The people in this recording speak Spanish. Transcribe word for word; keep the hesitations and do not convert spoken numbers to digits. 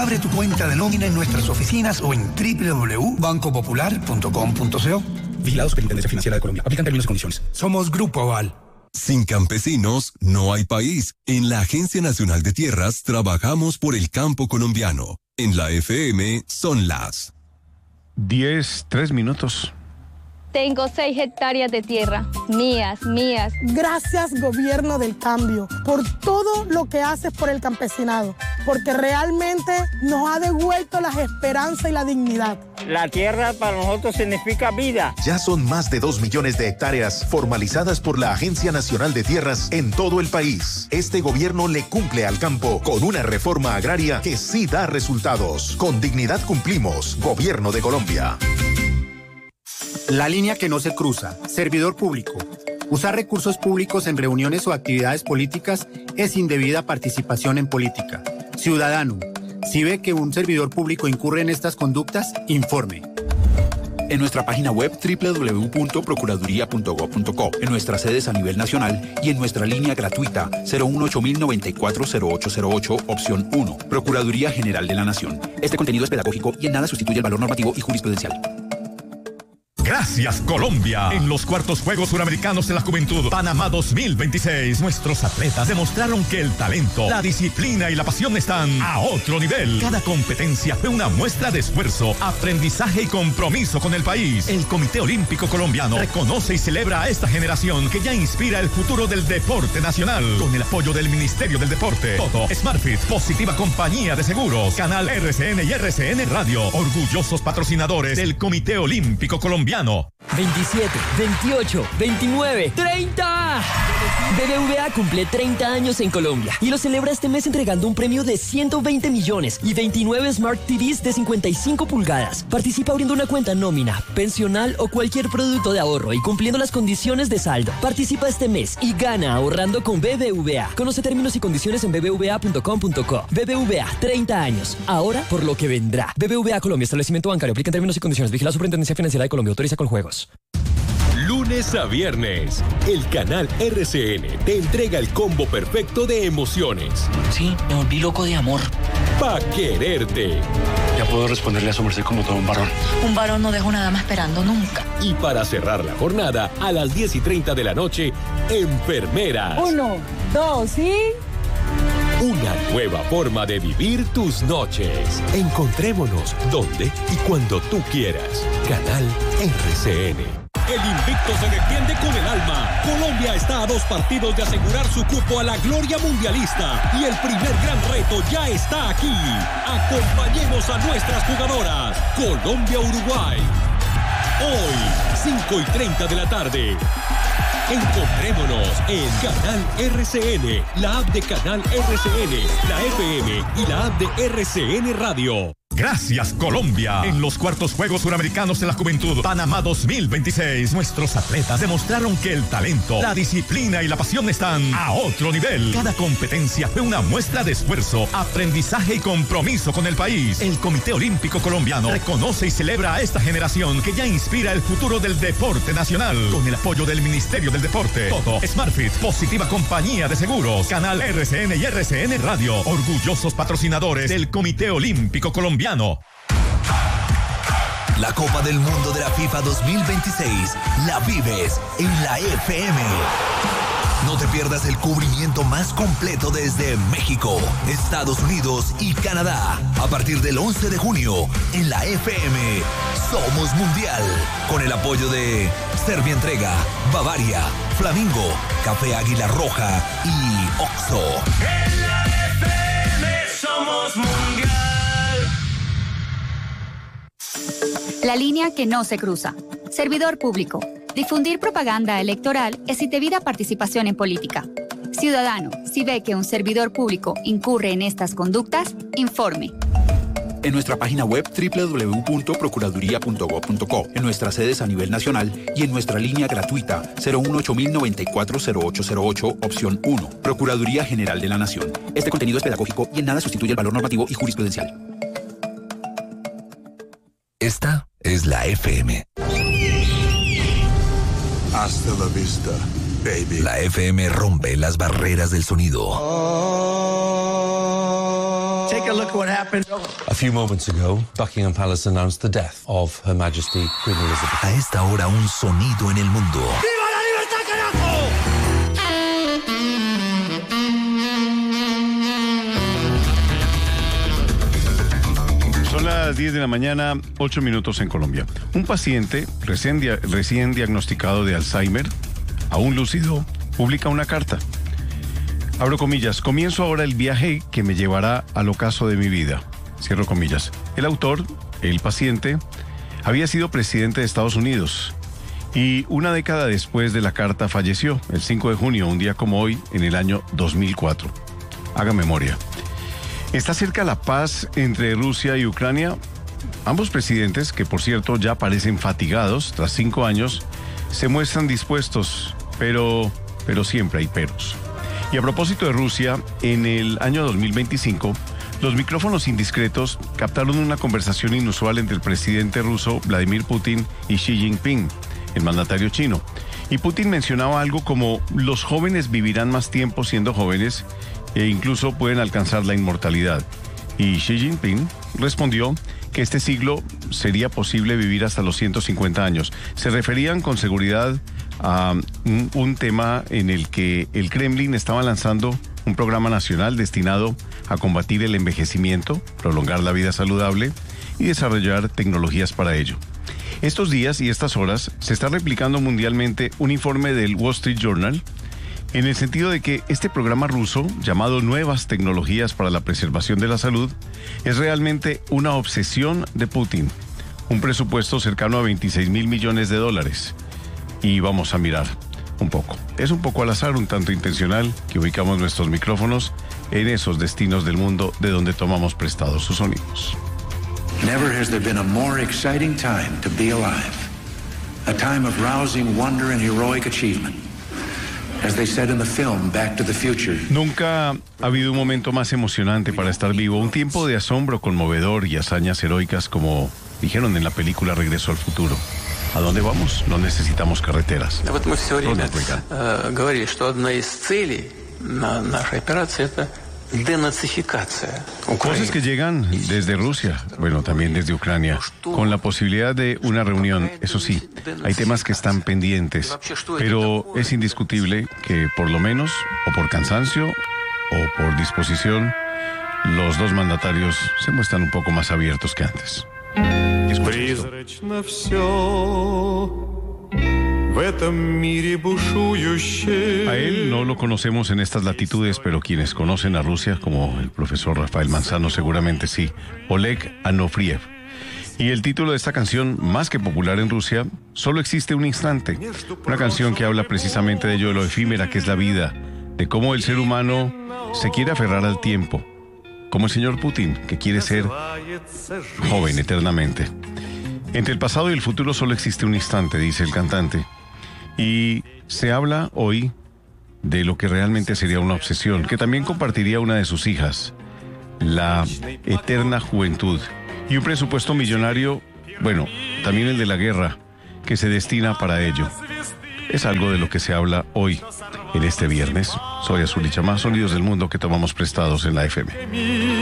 Abre tu cuenta de nómina en nuestras oficinas o en doble u doble u doble u punto banco popular punto com punto co. Vigilado Superintendencia Financiera de Colombia. Aplican términos y condiciones. Somos Grupo Aval. Sin campesinos no hay país. En la Agencia Nacional de Tierras trabajamos por el campo colombiano. En la F M son las diez, tres minutos. Tengo seis hectáreas de tierra, mías, mías. Gracias, Gobierno del Cambio, por todo lo que haces por el campesinado, porque realmente nos ha devuelto las esperanzas y la dignidad. La tierra para nosotros significa vida. Ya son más de dos millones de hectáreas formalizadas por la Agencia Nacional de Tierras en todo el país. Este gobierno le cumple al campo con una reforma agraria que sí da resultados. Con dignidad cumplimos, Gobierno de Colombia. La línea que no se cruza. Servidor público. Usar recursos públicos en reuniones o actividades políticas es indebida participación en política. Ciudadano, si ve que un servidor público incurre en estas conductas, informe. En nuestra página web doble u doble u doble u punto procuraduría punto gob punto co, en nuestras sedes a nivel nacional y en nuestra línea gratuita cero uno ocho cero nueve cuatro cero ocho cero ocho, opción uno. Procuraduría General de la Nación. Este contenido es pedagógico y en nada sustituye el valor normativo y jurisprudencial. Gracias, Colombia. En los cuartos Juegos Suramericanos de la Juventud, Panamá dos mil veintiséis, nuestros atletas demostraron que el talento, la disciplina y la pasión están a otro nivel. Cada competencia fue una muestra de esfuerzo, aprendizaje y compromiso con el país. El Comité Olímpico Colombiano reconoce y celebra a esta generación que ya inspira el futuro del deporte nacional. Con el apoyo del Ministerio del Deporte, Toto, Smartfit, Positiva Compañía de Seguros, Canal R C N y R C N Radio, orgullosos patrocinadores del Comité Olímpico Colombiano. veintisiete, veintiocho, veintinueve, treinta. B B V A cumple treinta años en Colombia y lo celebra este mes entregando un premio de ciento veinte millones y veintinueve Smart T Vs de cincuenta y cinco pulgadas. Participa abriendo una cuenta nómina, pensional o cualquier producto de ahorro y cumpliendo las condiciones de saldo. Participa este mes y gana ahorrando con B B V A. Conoce términos y condiciones en b b v a punto com punto co. B B V A, treinta años. Ahora por lo que vendrá. B B V A Colombia, establecimiento bancario. Aplica términos y condiciones. Vigila Superintendencia Financiera de Colombia. Autoriza con juegos. Lunes a viernes, el canal R C N te entrega el combo perfecto de emociones. Sí, me volví loco de amor. Pa' quererte. Ya puedo responderle a su merced como todo un varón. Un varón no deja una dama esperando nunca. Y para cerrar la jornada, a las diez y treinta de la noche, Enfermeras. Uno, dos y... Una nueva forma de vivir tus noches. Encontrémonos donde y cuando tú quieras. Canal R C N. El invicto se defiende con el alma. Colombia está a dos partidos de asegurar su cupo a la gloria mundialista. Y el primer gran reto ya está aquí. Acompañemos a nuestras jugadoras. Colombia-Uruguay. Hoy, cinco y treinta de la tarde. Encontrémonos en Canal R C N, la app de Canal R C N, la F M y la app de R C N Radio. Gracias, Colombia. En los cuartos Juegos Suramericanos de la Juventud, Panamá dos mil veintiséis, nuestros atletas demostraron que el talento, la disciplina y la pasión están a otro nivel. Cada competencia fue una muestra de esfuerzo, aprendizaje y compromiso con el país. El Comité Olímpico Colombiano reconoce y celebra a esta generación que ya inspira el futuro del deporte nacional. Con el apoyo del Ministerio del Deporte, Toto, Smartfit, Positiva Compañía de Seguros, Canal R C N y R C N Radio, orgullosos patrocinadores del Comité Olímpico Colombiano. La Copa del Mundo de la FIFA dos mil veintiséis la vives en la F M. No te pierdas el cubrimiento más completo desde México, Estados Unidos y Canadá. A partir del once de junio, en la F M, Somos Mundial. Con el apoyo de Serbia Entrega, Bavaria, Flamingo, Café Águila Roja y Oxxo. En la F M somos Mundial. La línea que no se cruza. Servidor público. Difundir propaganda electoral es indebida participación en política. Ciudadano, si ve que un servidor público incurre en estas conductas, informe. En nuestra página web doble u doble u doble u punto procuraduría punto gob punto co, en nuestras sedes a nivel nacional y en nuestra línea gratuita cero uno ocho cero nueve cuatro cero ocho cero ocho, opción uno. Procuraduría General de la Nación. Este contenido es pedagógico y en nada sustituye el valor normativo y jurisprudencial. Esta es la F M. Hasta la vista, baby. La F M rompe las barreras del sonido. Take a look at what happened. A few moments ago, Buckingham Palace announced the death of Her Majesty Queen Elizabeth. A esta hora, un sonido en el mundo. ¡Viva la libertad, carajo! Son las diez de la mañana, ocho minutos en Colombia. Un paciente recién, dia- recién diagnosticado de Alzheimer, aún lúcido, publica una carta. Abro comillas, comienzo ahora el viaje que me llevará al ocaso de mi vida. Cierro comillas. El autor, el paciente, había sido presidente de Estados Unidos y una década después de la carta falleció, el cinco de junio, un día como hoy, en el año dos mil cuatro. Haga memoria. ¿Está cerca la paz entre Rusia y Ucrania? Ambos presidentes, que por cierto ya parecen fatigados tras cinco años, se muestran dispuestos, pero, pero siempre hay peros. Y a propósito de Rusia, en el año dos mil veinticinco, los micrófonos indiscretos captaron una conversación inusual entre el presidente ruso Vladimir Putin y Xi Jinping, el mandatario chino. Y Putin mencionaba algo como: los jóvenes vivirán más tiempo siendo jóvenes e incluso pueden alcanzar la inmortalidad. Y Xi Jinping respondió que este siglo sería posible vivir hasta los ciento cincuenta años. Se referían con seguridad a un, un tema en el que el Kremlin estaba lanzando un programa nacional destinado a combatir el envejecimiento, prolongar la vida saludable y desarrollar tecnologías para ello. Estos días y estas horas se está replicando mundialmente un informe del Wall Street Journal en el sentido de que este programa ruso, llamado Nuevas Tecnologías para la Preservación de la Salud, es realmente una obsesión de Putin, un presupuesto cercano a veintiséis mil millones de dólares. Y vamos a mirar un poco. Es un poco al azar, un tanto intencional, que ubicamos nuestros micrófonos en esos destinos del mundo de donde tomamos prestados sus sonidos. Never has there been a more exciting time to be alive. A time of rousing wonder and heroic achievement. As they said in the film Back to the Future. Nunca ha habido un momento más emocionante para estar vivo, un tiempo de asombro conmovedor y hazañas heroicas, como dijeron en la película Regreso al Futuro. ¿A dónde vamos? No necesitamos carreteras. Вот мы все время э, говорили, что одна из целей на нашей операции – это denacifikacja. Cosas que llegan desde Rusia, bueno, también desde Ucrania, con la posibilidad de una reunión. Eso sí, hay temas que están pendientes, pero es indiscutible que por lo menos, o por cansancio, o por disposición, los dos mandatarios se muestran un poco más abiertos que antes. Призрачно все в этом мире бушующее. A él no lo conocemos en estas latitudes, pero quienes conocen a Rusia, como el profesor Rafael Manzano, seguramente sí. Oleg Anofriev. Y el título de esta canción, más que popular en Rusia, Solo existe un instante. Una canción que habla precisamente de ello, de lo efímera que es la vida, de cómo el ser humano se quiere aferrar al tiempo, como el señor Putin, que quiere ser joven eternamente. Entre el pasado y el futuro solo existe un instante, dice el cantante. Y se habla hoy de lo que realmente sería una obsesión, que también compartiría una de sus hijas, la eterna juventud. Y un presupuesto millonario, bueno, también el de la guerra, que se destina para ello. Es algo de lo que se habla hoy, en este viernes. Soy Azul y Chamá, sonidos del mundo que tomamos prestados en la F M.